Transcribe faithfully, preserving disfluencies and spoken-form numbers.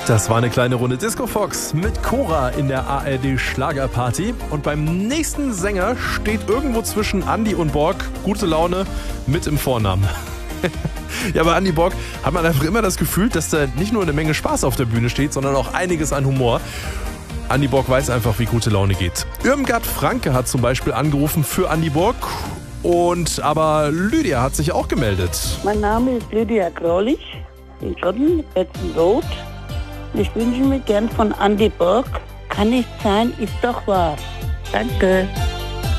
Das war eine kleine Runde Disco Fox mit Cora in der A R D Schlagerparty. Und beim nächsten Sänger steht irgendwo zwischen Andi und Borg gute Laune mit im Vornamen. Ja, bei Andi Borg hat man einfach immer das Gefühl, dass da nicht nur eine Menge Spaß auf der Bühne steht, sondern auch einiges an Humor. Andi Borg weiß einfach, wie gute Laune geht. Irmgard Franke hat zum Beispiel angerufen für Andi Borg. Und aber Lydia hat sich auch gemeldet. Mein Name ist Lydia Graulich, in Schotten, Betzenroth. Ich wünsche mir gern von Andi Borg, kann nicht sein, ist doch wahr. Danke.